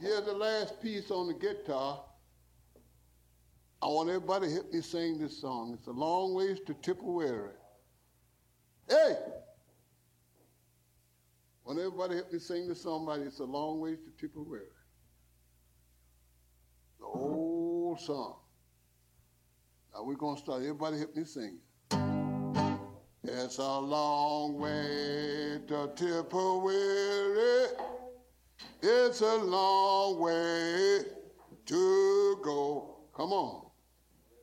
Here's the last piece on the guitar. I want everybody to help me sing this song. It's a long ways to Tipperary. Hey! I want everybody to help me sing this song, buddy. It's a long ways to Tipperary. The old song. Now we're going to start. Everybody help me sing it. It's a long way to Tipperary. It's a long way to go. Come on.